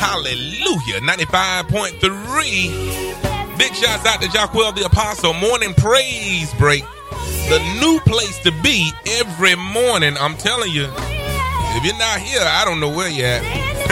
Hallelujah. 95.3. Big shouts out to Jaquel the Apostle. Morning praise break. The new place to be every morning. I'm telling you. If you're not here, I don't know where you're at.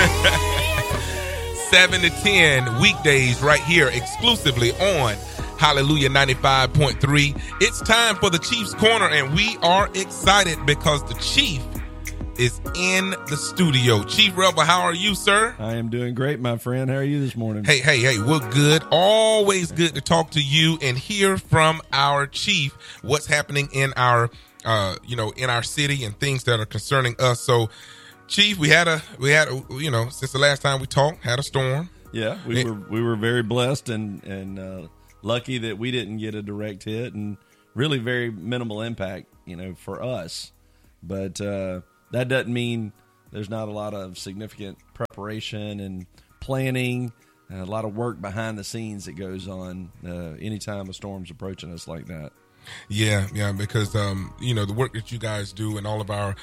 7 to 10 weekdays right here exclusively on Hallelujah 95.3. It's time for the Chief's Corner, and we are excited because the Chief is in the studio. Chief Rebel, how are you, sir? I am doing great, my friend. How are you this morning? Hey, we're good. Always good to talk to you and hear from our Chief what's happening in our in our city and things that are concerning us. So, Chief, we had since the last time we talked, had a storm. Yeah, we were very blessed and lucky that we didn't get a direct hit, and really very minimal impact, for us. But that doesn't mean there's not a lot of significant preparation and planning, and a lot of work behind the scenes that goes on anytime a storm's approaching us like that. Yeah, because the work that you guys do and all of our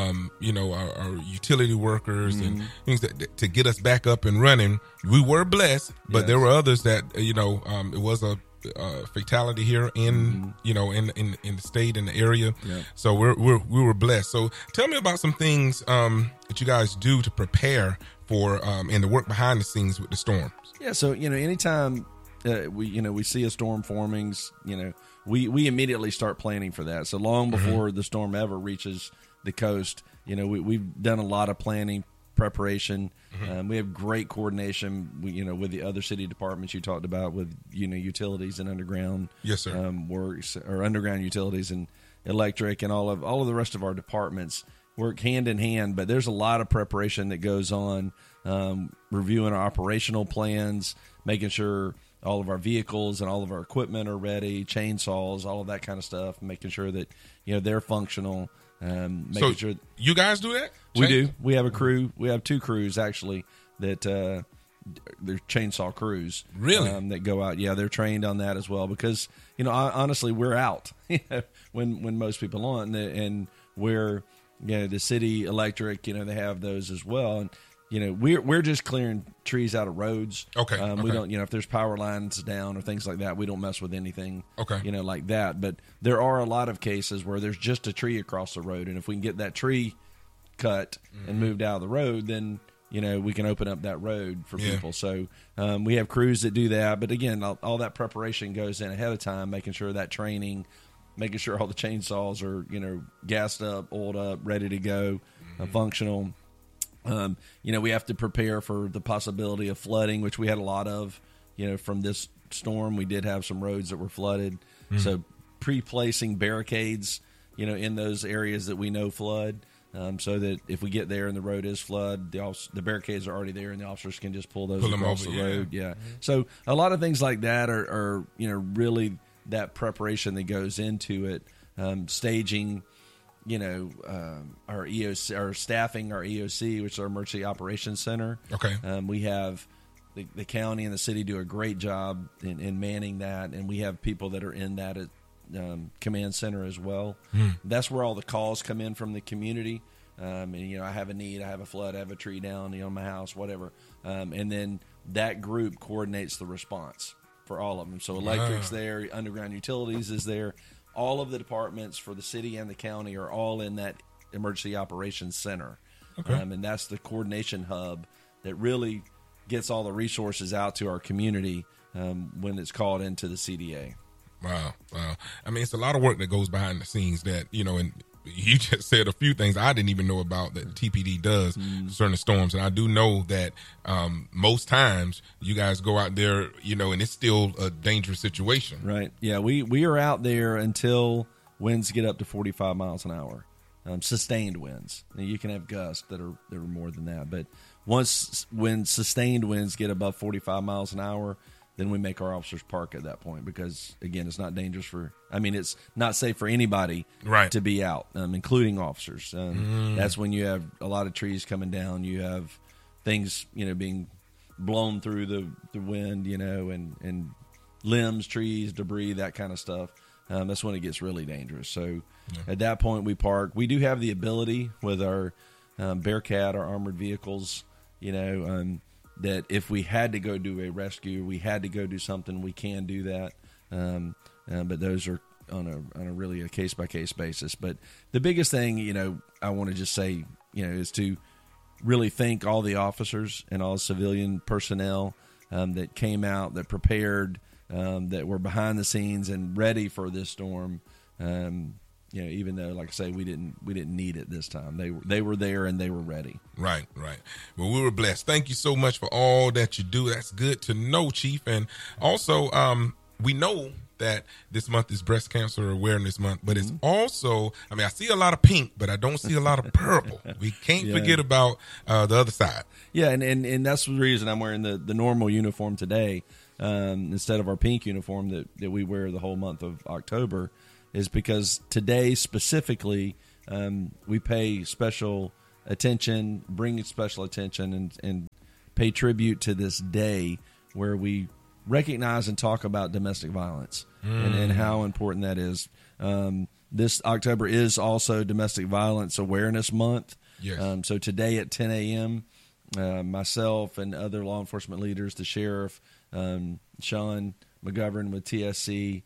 our utility workers and things that to get us back up and running, we were blessed, but yes, there were others that it was a fatality here in in the state, in the area. Yeah. So we were blessed. So tell me about some things that you guys do to prepare for and the work behind the scenes with the storms. Yeah. So anytime we see a storm forming, we immediately start planning for that. So long before the storm ever reaches the coast, we've done a lot of planning, preparation. We have great coordination, with the other city departments you talked about, with utilities and underground, yes, sir, works, or underground utilities and electric, and all of the rest of our departments work hand in hand. But there's a lot of preparation that goes on, reviewing our operational plans, making sure all of our vehicles and all of our equipment are ready, chainsaws, all of that kind of stuff, making sure that they're functional. Making sure you guys do that? We do. We have a crew. We have 2 crews actually that they're chainsaw crews. Really? That go out. Yeah, they're trained on that as well because honestly we're out when most people aren't, and we're the city electric. They have those as well, and we're just clearing trees out of roads. Okay. We don't, if there's power lines down or things like that, we don't mess with anything. Okay. Like that. But there are a lot of cases where there's just a tree across the road, and if we can get that tree cut and moved out of the road, then we can open up that road for people. So we have crews that do that. But again, all that preparation goes in ahead of time, making sure that training, making sure all the chainsaws are gassed up, oiled up, ready to go, functional. We have to prepare for the possibility of flooding, which we had a lot of, from this storm. We did have some roads that were flooded. So pre-placing barricades, in those areas that we know flood, so that if we get there and the road is flood, the barricades are already there and the officers can just pull those across the road. Yeah. So a lot of things like that are really that preparation that goes into it, staging, our EOC, our staffing, our EOC, which is our Emergency Operations Center. Okay. We have the county and the city do a great job in manning that, and we have people that are in that command center as well. That's where all the calls come in from the community. And I have a need, I have a flood, I have a tree down, my house, whatever. And then that group coordinates the response for all of them. So electric's there, underground utilities is there. All of the departments for the city and the county are all in that Emergency Operations Center. Okay. And that's the coordination hub that really gets all the resources out to our community when it's called into the CDA. Wow. I mean, it's a lot of work that goes behind the scenes that, and you just said a few things I didn't even know about that TPD does concerning storms. And I do know that most times you guys go out there, and it's still a dangerous situation. Right. Yeah, we are out there until winds get up to 45 miles an hour, sustained winds. Now, you can have gusts that are more than that. But when sustained winds get above 45 miles an hour, then we make our officers park at that point because, again, it's not dangerous it's not safe for anybody to be out, including officers. That's when you have a lot of trees coming down. You have things, being blown through the wind, and limbs, trees, debris, that kind of stuff. That's when it gets really dangerous. So at that point, we park. We do have the ability with our Bearcat, our armored vehicles, that if we had to go do a rescue, we had to go do something, we can do that. But those are on a really a case by case basis. But the biggest thing, I want to just say, is to really thank all the officers and all civilian personnel that came out, that prepared, that were behind the scenes and ready for this storm. Even though, like I say, we didn't need it this time. They were there and they were ready. Right. Well, we were blessed. Thank you so much for all that you do. That's good to know, Chief. And also, we know that this month is Breast Cancer Awareness Month, but it's also, I see a lot of pink, but I don't see a lot of purple. We can't forget about the other side. Yeah, and that's the reason I'm wearing the normal uniform today instead of our pink uniform that we wear the whole month of October, is because today specifically we pay special attention, bring special attention, and pay tribute to this day where we recognize and talk about domestic violence and how important that is. This October is also Domestic Violence Awareness Month. Yes. So today at 10 a.m., myself and other law enforcement leaders, the sheriff, Sean McGovern with TSC,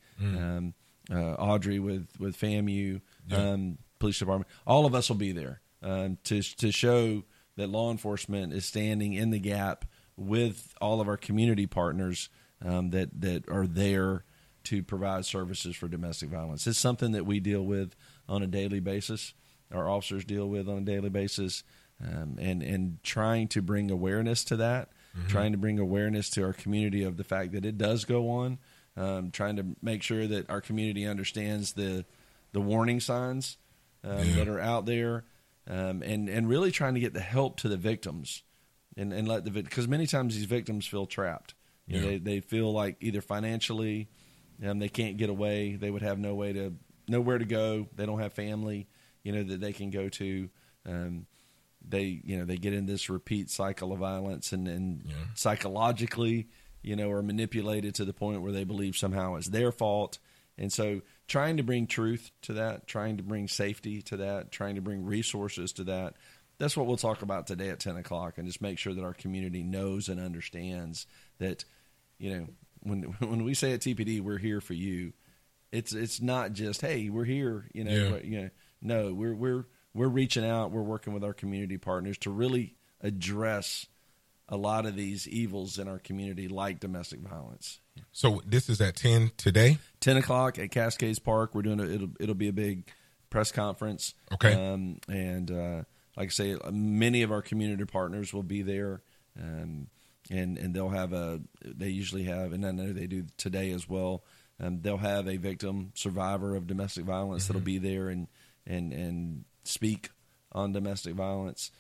Audrey with FAMU, police department, all of us will be there to show that law enforcement is standing in the gap with all of our community partners that are there to provide services for domestic violence. It's something that we deal with on a daily basis. Our officers deal with on a daily basis, and trying to bring awareness to that, trying to bring awareness to our community of the fact that it does go on, trying to make sure that our community understands the warning signs that are out there, and really trying to get the help to the victims, and let because many times these victims feel trapped. They feel like either financially they can't get away, they would have nowhere to go, they don't have family that they can go to. They get in this repeat cycle of violence and psychologically are manipulated to the point where they believe somehow it's their fault. And so trying to bring truth to that, trying to bring safety to that, trying to bring resources to that, that's what we'll talk about today at 10 o'clock, and just make sure that our community knows and understands that, when we say at TPD, we're here for you, it's not just, hey, we're here, no, we're reaching out, we're working with our community partners to really address a lot of these evils in our community, like domestic violence. So this is at 10 today? 10 o'clock at Cascades Park. We're doing it'll be a big press conference. Okay. And like I say, many of our community partners will be there, and they'll have they usually have, and I know they do today as well, they'll have a victim, survivor of domestic violence that'll be there and speak on domestic violence.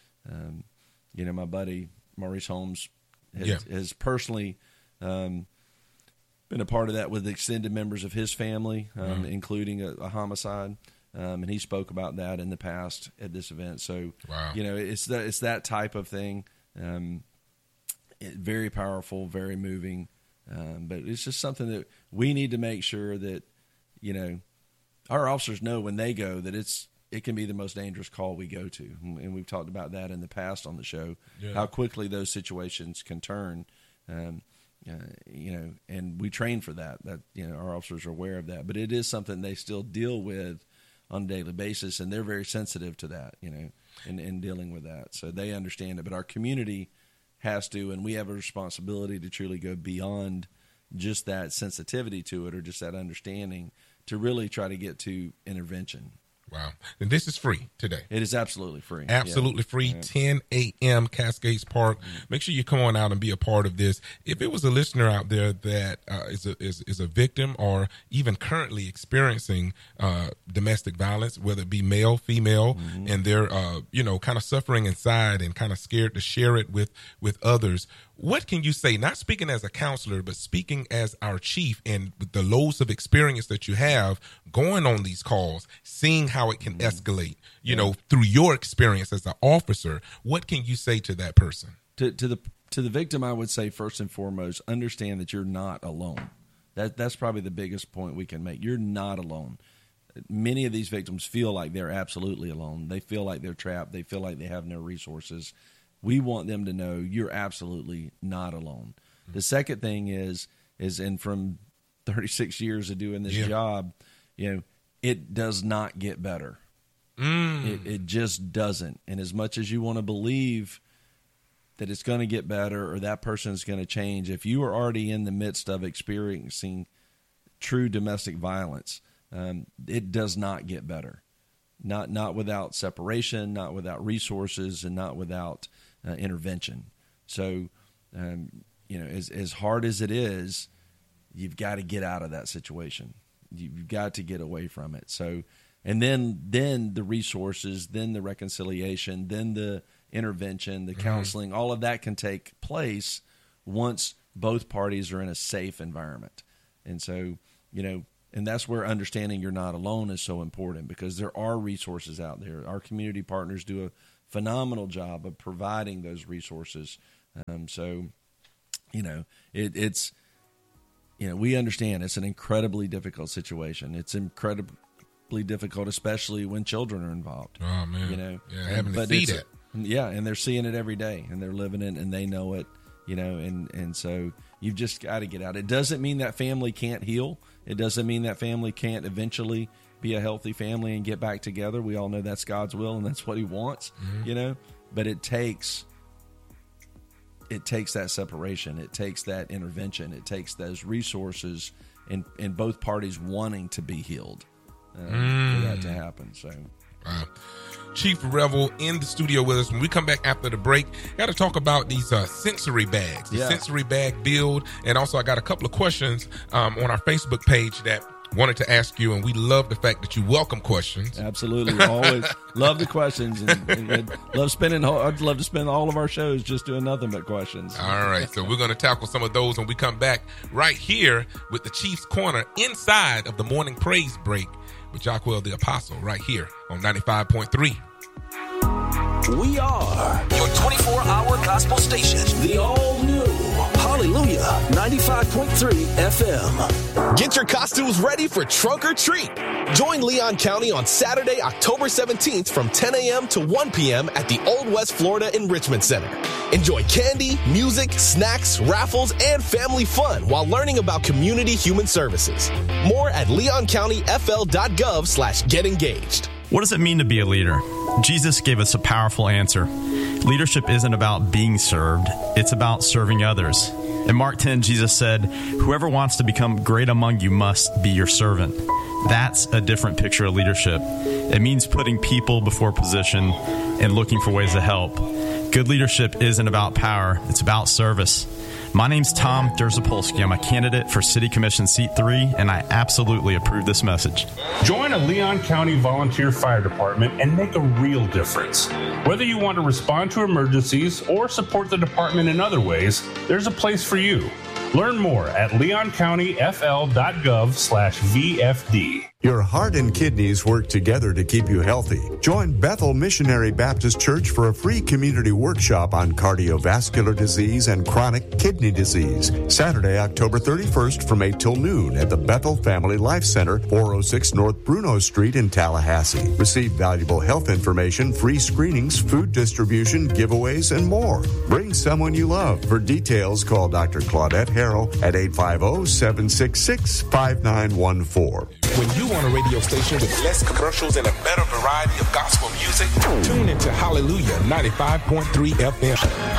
My buddy Maurice Holmes has personally been a part of that with extended members of his family, including a homicide. And he spoke about that in the past at this event. So, wow. It's that type of thing. Very powerful, very moving. But it's just something that we need to make sure that, our officers know when they go that it can be the most dangerous call we go to. And we've talked about that in the past on the show, how quickly those situations can turn. And we train for that, our officers are aware of that. But it is something they still deal with on a daily basis, and they're very sensitive to that, in dealing with that. So they understand it. But our community has to, and we have a responsibility to truly go beyond just that sensitivity to it or just that understanding to really try to get to intervention. Wow. And this is free today. It is absolutely free. Absolutely free. 10 a.m. Cascades Park. Make sure you come on out and be a part of this. If it was a listener out there that is a victim or even currently experiencing domestic violence, whether it be male, female, and they're kind of suffering inside and kind of scared to share it with others, what can you say? Not speaking as a counselor, but speaking as our chief and with the loads of experience that you have going on these calls, seeing how it can escalate, through your experience as an officer. What can you say to that person? To the victim, I would say first and foremost, understand that you're not alone. That's probably the biggest point we can make. You're not alone. Many of these victims feel like they're absolutely alone. They feel like they're trapped. They feel like they have no resources. we want them to know you're absolutely not alone. The second thing is and from 36 years of doing this job, it does not get better. It just doesn't. And as much as you want to believe that it's going to get better or that person is going to change, if you are already in the midst of experiencing true domestic violence, it does not get better. Not without separation, not without resources, and not without intervention. So, as hard as it is, you've got to get out of that situation. You've got to get away from it. So, and then the resources, then the reconciliation, then the intervention, the counseling, all of that can take place once both parties are in a safe environment. And so, and that's where understanding you're not alone is so important, because there are resources out there. Our community partners do a phenomenal job of providing those resources. It's we understand it's an incredibly difficult situation. It's incredibly difficult, especially when children are involved. Oh man, having to see that. Yeah, and they're seeing it every day, and they're living it, and they know it. And so you've just got to get out. It doesn't mean that family can't heal. It doesn't mean that family can't eventually be a healthy family and get back together. We all know that's God's will and that's what He wants, But it takes that separation. It takes that intervention. It takes those resources and both parties wanting to be healed for that to happen. So, Chief Revel in the studio with us. When we come back after the break, got to talk about these sensory bags, the sensory bag build. And also I got a couple of questions on our Facebook page that wanted to ask you, and we love the fact that you welcome questions. Absolutely. Always love the questions, and I'd love to spend all of our shows just doing nothing but questions. All right. So we're going to tackle some of those when we come back right here with the Chief's Corner inside of the morning praise break with Jacquel the Apostle right here on 95.3. We are your 24-hour gospel station, the all-new Hallelujah 95.3 FM. Get your costumes ready for Trunk or Treat. Join Leon County on Saturday, October 17th from 10 a.m. to 1 p.m. at the Old West Florida Enrichment Center. Enjoy candy, music, snacks, raffles, and family fun while learning about community human services. More at leoncountyfl.gov/getengaged. What does it mean to be a leader? Jesus gave us a powerful answer. Leadership isn't about being served, it's about serving others. In Mark 10, Jesus said, "Whoever wants to become great among you must be your servant." That's a different picture of leadership. It means putting people before position and looking for ways to help. Good leadership isn't about power, it's about service. My name's Tom Derzapolsky. I'm a candidate for City Commission Seat 3, and I absolutely approve this message. Join a Leon County Volunteer Fire Department and make a real difference. Whether you want to respond to emergencies or support the department in other ways, there's a place for you. Learn more at leoncountyfl.gov/VFD. Your heart and kidneys work together to keep you healthy. Join Bethel Missionary Baptist Church for a free community workshop on cardiovascular disease and chronic kidney disease. Saturday, October 31st from 8 till noon at the Bethel Family Life Center, 406 North Bruno Street in Tallahassee. Receive valuable health information, free screenings, food distribution, giveaways, and more. Bring someone you love. For details, call Dr. Claudette Harrell at 850-766-5914. When you want a radio station with less commercials and a better variety of gospel music, tune into Hallelujah 95.3 FM.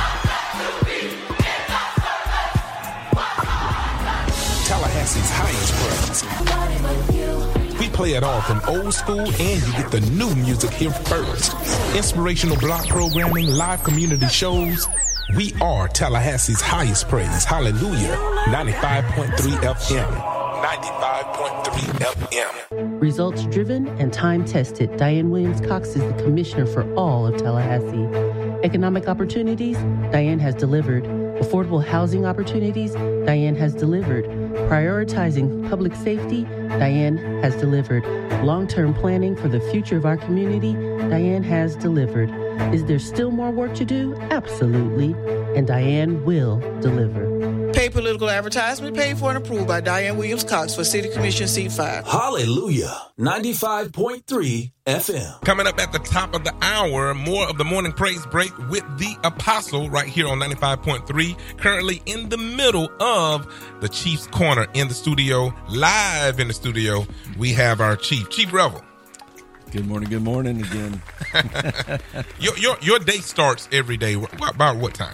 Tallahassee's highest praise. We play it all from old school, and you get the new music here first. Inspirational block programming, live community shows. We are Tallahassee's highest praise. Hallelujah 95.3 FM. 95.3 FM. Results driven and time tested, Diane Williams Cox is the commissioner for all of Tallahassee. Economic opportunities, Diane has delivered. Affordable housing opportunities, Diane has delivered. Prioritizing public safety, Diane has delivered. Long-term planning for the future of our community, Diane has delivered. Is there still more work to do? Absolutely. And Diane will deliver. paid political advertisement paid for and approved by Diane Williams Cox for City Commission Seat 5. Hallelujah. 95.3 FM. Coming up at the top of the hour, more of the morning praise break with the Apostle right here on 95.3. Currently in the middle of the Chief's Corner in the studio, live in the studio. We have our Chief Revel. Good morning again. Your day starts every day. About what time?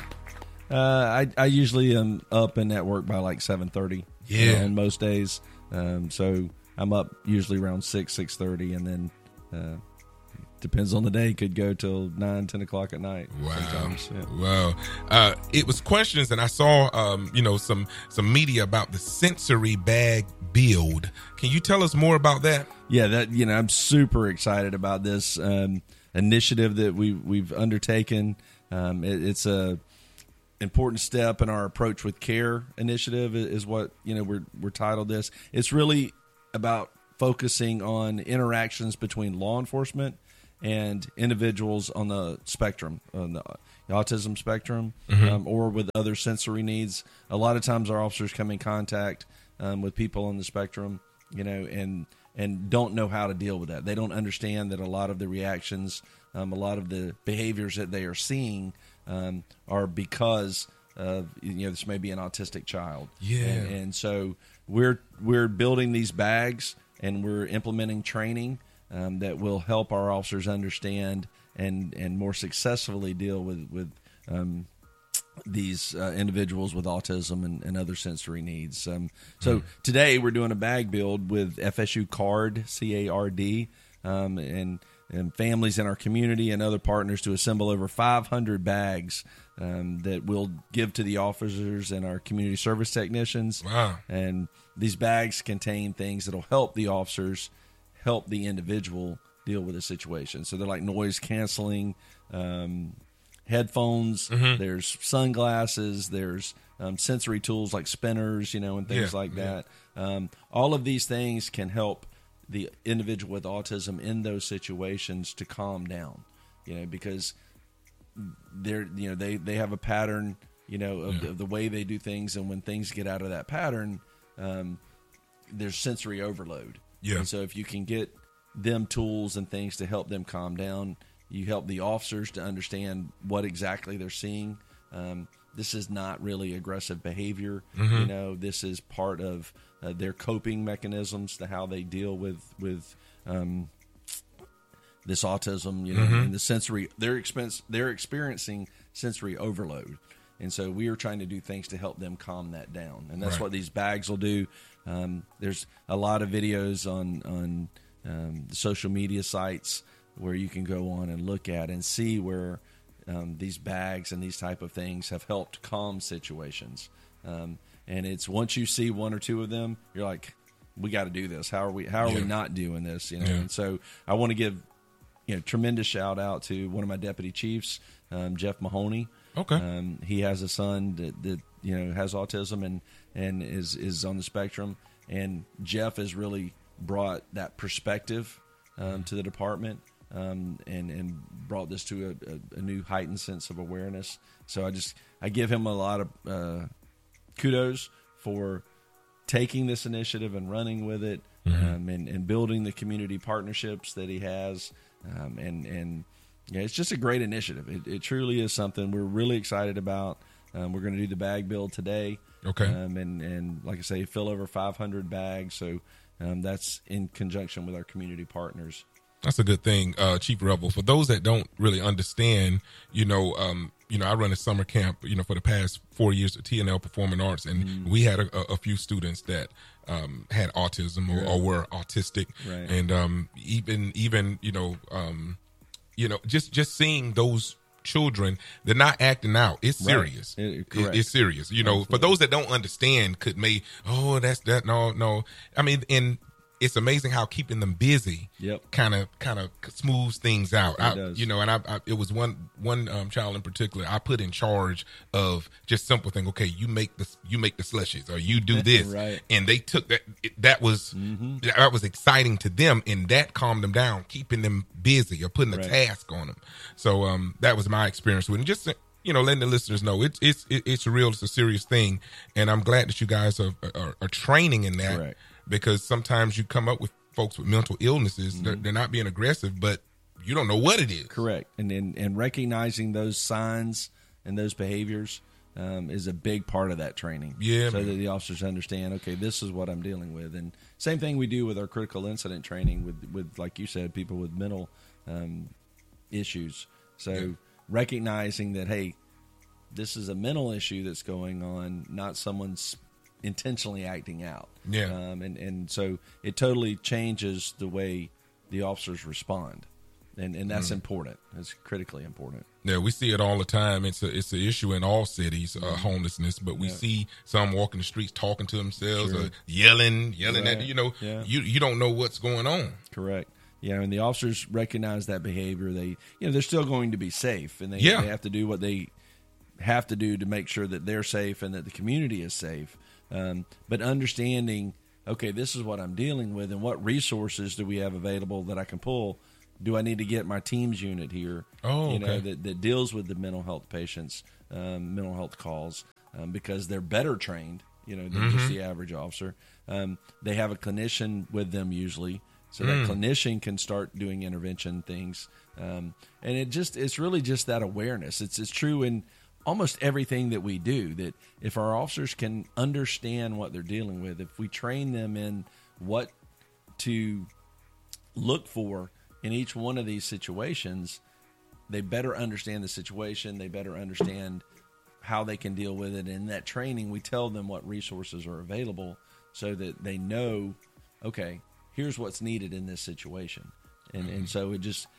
I usually am up and at work by like 7:30. Yeah, on most days. So I'm up usually around 6:30, and then depends on the day. Could go till 9, 10 o'clock at night. Wow, sometimes. Yeah. Wow. It was questions, and I saw some media about the sensory bag build. Can you tell us more about that? Yeah, I'm super excited about this initiative that we've undertaken. It's a important step in our approach with care initiative is what we're titled this. It's really about focusing on interactions between law enforcement and individuals on the spectrum, on the autism spectrum, or with other sensory needs. A lot of times our officers come in contact with people on the spectrum, and don't know how to deal with that. They don't understand that a lot of the reactions, a lot of the behaviors that they are seeing are because of, this may be an autistic child. Yeah. And so we're building these bags, and we're implementing training that will help our officers understand and more successfully deal with these individuals with autism and other sensory needs. So today we're doing a bag build with FSU CARD, C-A-R-D, and families in our community and other partners to assemble over 500 bags that we'll give to the officers and our community service technicians. Wow. And these bags contain things that will help the officers help the individual deal with the situation. So they're like noise canceling headphones, there's sunglasses, there's sensory tools like spinners, and things like that. All of these things can help the individual with autism in those situations to calm down, because they have a pattern, of the way they do things, and when things get out of that pattern, there's sensory overload. Yeah. And so if you can get them tools and things to help them calm down, you help the officers to understand what exactly they're seeing. This is not really aggressive behavior. This is part of their coping mechanisms to how they deal with this autism. And the sensory they're experiencing sensory overload, and so we are trying to do things to help them calm that down. And that's what these bags will do. There's a lot of videos on the social media sites where you can go on and look at and see where these bags and these type of things have helped calm situations. And it's once you see one or two of them, you're like, we got to do this. How are we not doing this? And so I want to give tremendous shout out to one of my deputy chiefs, Jeff Mahoney. Okay. He has a son that has autism and is on the spectrum, and Jeff has really brought that perspective to the department. And brought this to a new heightened sense of awareness. So I give him a lot of kudos for taking this initiative and running with it, and building the community partnerships that he has. And it's just a great initiative. It truly is something we're really excited about. We're going to do the bag build today. Okay. And like I say, fill over 500 bags. So that's in conjunction with our community partners. That's a good thing, Chief Revel. For those that don't really understand, I run a summer camp, for the past 4 years at TNL Performing Arts, and we had a few students that had autism or were autistic, and even just seeing those children, they're not acting out. It's serious. It's serious. For those that don't understand, that's that. No. I mean, it's amazing how keeping them busy kind of smooths things out. It was one child in particular I put in charge of just simple thing. Okay, you make the slushies, or you do this, and they took that. That was exciting to them, and that calmed them down, keeping them busy or putting a task on them. So that was my experience with it. Just letting the listeners know it's real. It's a serious thing, and I'm glad that you guys are training in that. Correct. Because sometimes you come up with folks with mental illnesses. They're not being aggressive, but you don't know what it is. Correct. And recognizing those signs and those behaviors is a big part of that training. Yeah, so that the officers understand, okay, this is what I'm dealing with. And same thing we do with our critical incident training with like you said, people with mental issues. So recognizing that, hey, this is a mental issue that's going on, not someone's intentionally acting out. Yeah. And so it totally changes the way the officers respond. And that's important. It's critically important. Yeah, we see it all the time. It's an issue in all cities, homelessness. But we see some walking the streets talking to themselves, or yelling at you don't know what's going on. Correct. Yeah, and the officers recognize that behavior. They're still going to be safe, and they have to do what they have to do to make sure that they're safe and that the community is safe. But understanding, okay, this is what I'm dealing with, and what resources do we have available that I can pull. Do I need to get my teams unit here? That deals with the mental health patients, mental health calls, because they're better trained, than just the average officer. They have a clinician with them usually, so that clinician can start doing intervention things. And it's really just that awareness. It's true in almost everything that we do, that if our officers can understand what they're dealing with, if we train them in what to look for in each one of these situations, they better understand the situation. They better understand how they can deal with it. And in that training, we tell them what resources are available so that they know, okay, here's what's needed in this situation. And so it just,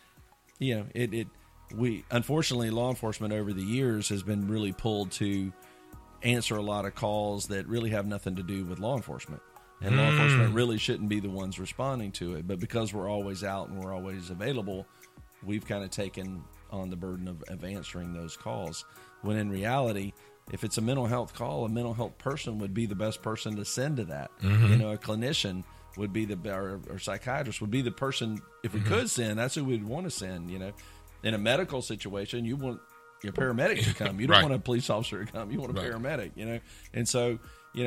we unfortunately, law enforcement over the years has been really pulled to answer a lot of calls that really have nothing to do with law enforcement. And law enforcement really shouldn't be the ones responding to it. But because we're always out and we're always available, we've kind of taken on the burden of answering those calls. When in reality, if it's a mental health call, a mental health person would be the best person to send to that. A clinician would be or psychiatrist would be the person, if we could send, that's who we'd want to send. In a medical situation, you want your paramedic to come. You don't want a police officer to come. You want a paramedic, And so,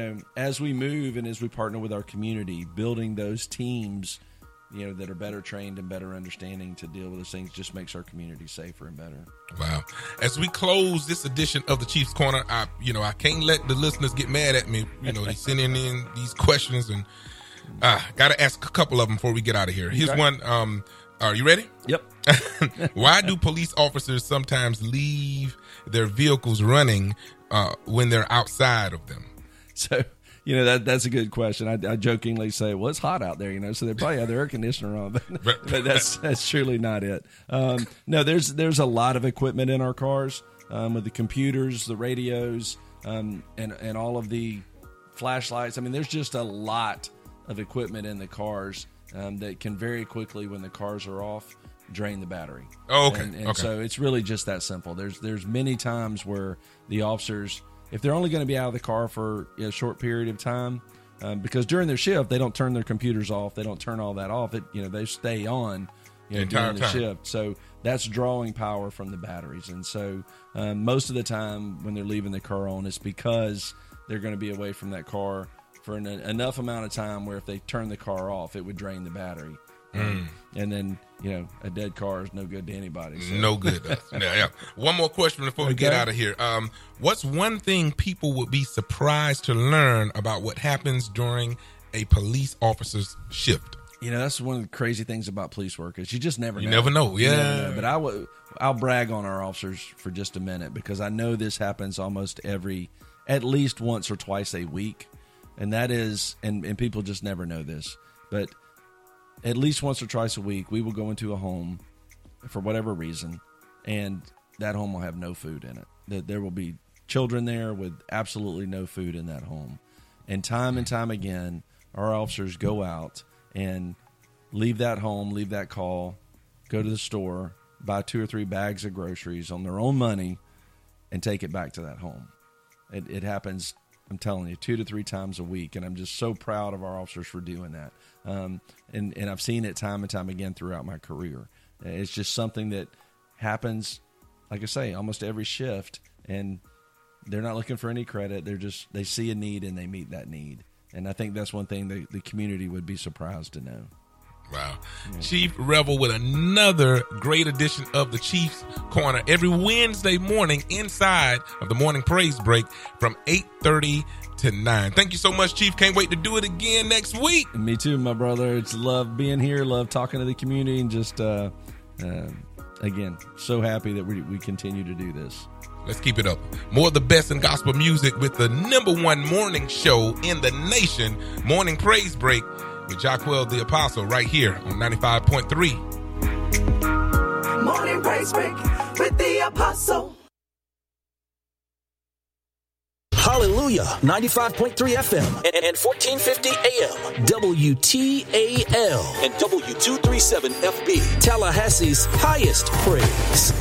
as we move and as we partner with our community, building those teams, that are better trained and better understanding to deal with those things just makes our community safer and better. Wow. As we close this edition of the Chief's Corner, I can't let the listeners get mad at me. They sending in these questions, and got to ask a couple of them before we get out of here. Here's one. Are you ready? Yep. Why do police officers sometimes leave their vehicles running when they're outside of them? So, that's a good question. I jokingly say, well, it's hot out there, so they probably have their air conditioner on, but that's surely not it. No, there's a lot of equipment in our cars, with the computers, the radios, and all of the flashlights. I mean, there's just a lot of equipment in the cars that can very quickly, when the cars are off, drain the battery. Oh, okay. And so it's really just that simple. There's many times where the officers, if they're only going to be out of the car for a short period of time, because during their shift they don't turn their computers off, they don't turn all that off. They stay on during the shift. So that's drawing power from the batteries. And so most of the time when they're leaving the car on, it's because they're going to be away from that car for enough amount of time where if they turn the car off, it would drain the battery. And then, a dead car is no good to anybody. So. No good. Yeah. One more question before we get out of here. What's one thing people would be surprised to learn about what happens during a police officer's shift? That's one of the crazy things about police work is you just never know. You never know, yeah. But I'll brag on our officers for just a minute because I know this happens almost at least once or twice a week. And that is, and people just never know this, but at least once or twice a week, we will go into a home for whatever reason, and that home will have no food in it. There will be children there with absolutely no food in that home. And time again, our officers go out and leave that home, leave that call, go to the store, buy 2 or 3 bags of groceries on their own money, and take it back to that home. It happens, I'm telling you, 2 to 3 times a week, and I'm just so proud of our officers for doing that. And I've seen it time and time again throughout my career. It's just something that happens, like I say, almost every shift, and they're not looking for any credit. They see a need and they meet that need. And I think that's one thing the community would be surprised to know. Wow. Yeah. Chief Revel with another great edition of the Chief's Corner every Wednesday morning inside of the Morning Praise Break from 8:30 to 9. Thank you so much, Chief. Can't wait to do it again next week. And me too, my brother. It's love being here, love talking to the community, and just, again, so happy that we continue to do this. Let's keep it up. More of the best in gospel music with the #1 morning show in the nation, Morning Praise Break with Jacquel the Apostle right here on 95.3. Morning Praise Break with the Apostle. Hallelujah, 95.3 FM and 1450 AM, WTAL and W237 FB, Tallahassee's highest praise.